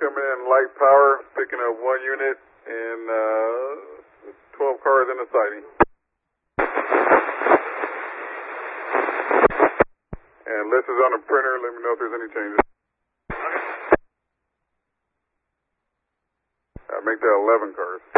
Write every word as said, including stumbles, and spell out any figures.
coming in light power, picking up one unit and uh, twelve cars in the siding. And list is on the printer. Let me know if there's any changes. I make that eleven cars.